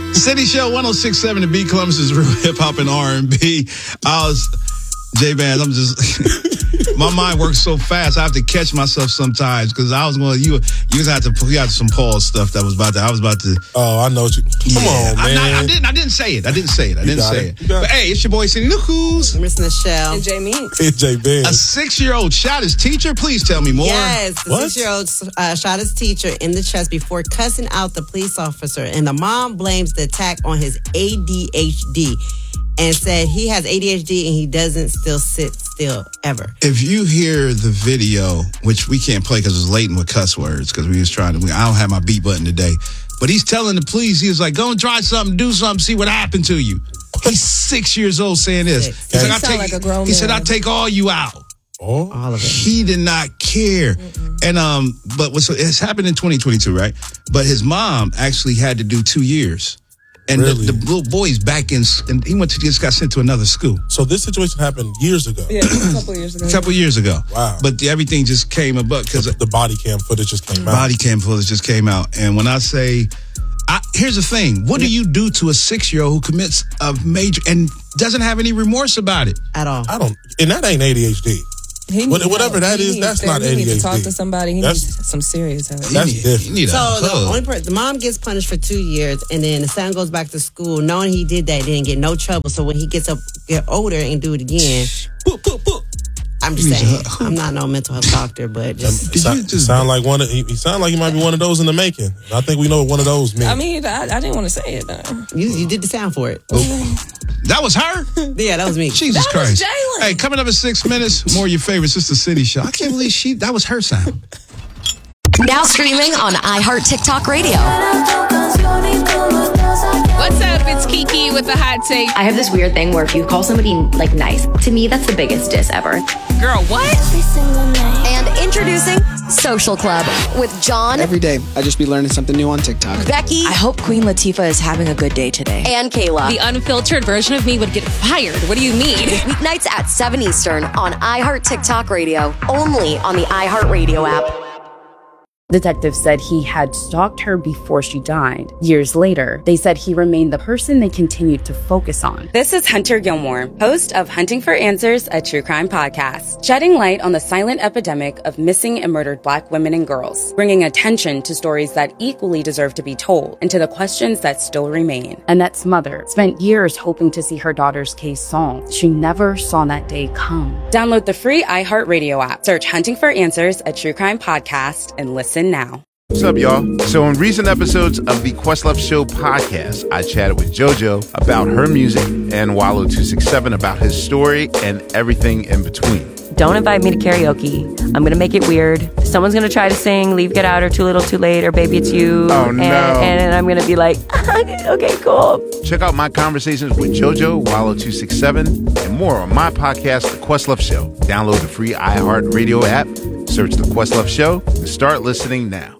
City Show 106.7 The Beat, Columbus is real hip hop and R&B. J-Band, I'm just, my mind works so fast, I have to catch myself sometimes, because I was going, you had some Paul stuff that was about to, I was about to. Oh, I know what you, come on, man. I didn't say it. But hey, it's your boy, Cindy Lucas. Miss Michelle. And J Meeks. It's J-Band. A 6-year-old shot his teacher? Please tell me more. Yes, the 6-year-old shot his teacher in the chest before cussing out the police officer. And the mom blames the attack on his ADHD. And said he has ADHD and he doesn't still sit still ever. If you hear the video, which we can't play because it's laden with cuss words, because we was trying to, I don't have my beat button today, but he's telling the police, he was like, go and try something, do something, see what happened to you. He's 6 years old saying this. He's like, he said, I'll take all you out. Oh, all of it. He did not care. And but it's happened in 2022, right? But his mom actually had to do 2 years. And really? the little boy's back in, and he just got sent to another school. So this situation happened years ago? Yeah, a couple years ago. Wow. But everything just came about because the body cam footage just came out. Body cam footage just came out. And when I say, here's the thing. What do you do to a 6-year-old who commits a major, and doesn't have any remorse about it? At all. And that ain't ADHD. Whatever that is, that's not ADHD. He needs to talk to somebody. He needs some serious help. That's different. So the mom gets punished for 2 years, and then the son goes back to school knowing he did that, didn't get no trouble. So when he get older and do it again, I'm just saying, I'm not no mental health doctor, but just sound like he sound like he might be one of those in the making. I think we know what one of those means. I mean, I didn't want to say it though. You did the sound for it. That was her? Yeah, that was me. Jesus that Christ. Was Jalen. Hey, coming up in 6 minutes, more of your favorites. It's the City Show. I can't believe that was her sound. Now streaming on iHeart TikTok Radio. What's up? It's Kiki with the hot take. I have this weird thing where if you call somebody like nice, to me that's the biggest diss ever. Girl, what? And introducing Social Club with John. Every day, I just be learning something new on TikTok. Becky. I hope Queen Latifah is having a good day today. And Kayla. The unfiltered version of me would get fired. What do you mean? Weeknights at 7 Eastern on iHeart TikTok Radio. Only on the iHeart Radio app. Detectives said he had stalked her before she died. Years later, they said he remained the person they continued to focus on. This is Hunter Gilmore, host of Hunting for Answers, a true crime podcast, shedding light on the silent epidemic of missing and murdered Black women and girls, bringing attention to stories that equally deserve to be told and to the questions that still remain. Annette's mother spent years hoping to see her daughter's case solved. She never saw that day come. Download the free iHeartRadio app, search Hunting for Answers, a true crime podcast, and listen now. What's up, y'all? So in recent episodes of the Questlove Show podcast, I chatted with JoJo about her music and Wallo267 about his story and everything in between. Don't invite me to karaoke. I'm going to make it weird. Someone's going to try to sing Leave, Get Out, or Too Little, Too Late, or Baby It's You. Oh, no. And I'm going to be like, okay, cool. Check out my conversations with JoJo, Wallo267, and more on my podcast, The Questlove Show. Download the free iHeartRadio app, search The Questlove Show, and start listening now.